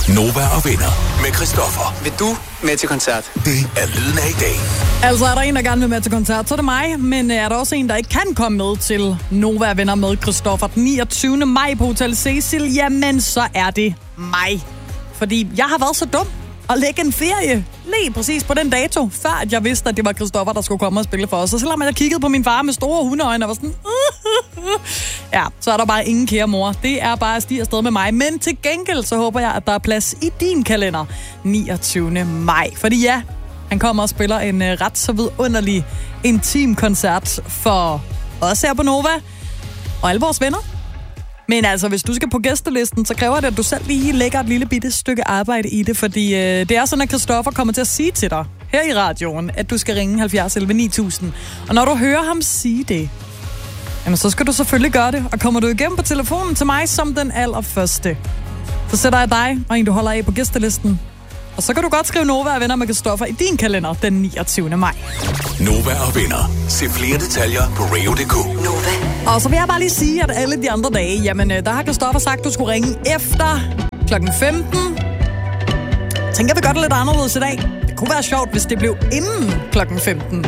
Nova og venner med Christoffer. Vil du med til koncert? Det er lyden af i dag. Altså, er der en, der gerne vil med til koncert, så er det mig. Men er der også en, der ikke kan komme med til Nova og venner med Christoffer den 29. maj på Hotel Cecil? Jamen, så er det mig. Fordi jeg har været så dum at lægge en ferie lige præcis på den dato, før at jeg vidste, at det var Christoffer, der skulle komme og spille for os. Og selvom jeg kiggede på min far med store hundeøjne og var sådan... Ja, så er der bare ingen kære mor. Det er bare at stige afsted med mig. Men til gengæld, så håber jeg, at der er plads i din kalender 29. maj. Fordi ja, han kommer og spiller en ret så vidunderlig intim koncert for os her på Nova og alle vores venner. Men altså, hvis du skal på gæstelisten, så kræver det, at du selv lige lægger et lille bitte stykke arbejde i det, fordi det er sådan, at Christoffer kommer til at sige til dig her i radioen, at du skal ringe 70 11 9000. Og når du hører ham sige det, jamen så skal du selvfølgelig gøre det, og kommer du igennem på telefonen til mig som den allerførste, så sætter jeg dig og en, du holder af på gæstelisten. Og så kan du godt skrive Nova og venner med Christoffer i din kalender den 29. maj. Nova og venner. Se flere detaljer på radio.dk. Nova. Og så vil jeg bare lige sige, at alle de andre dage, jamen der har Christoffer sagt, at du skulle ringe efter klokken 15. Tænker vi godt lidt anderledes i dag. Det kunne være sjovt, hvis det blev inden klokken 15.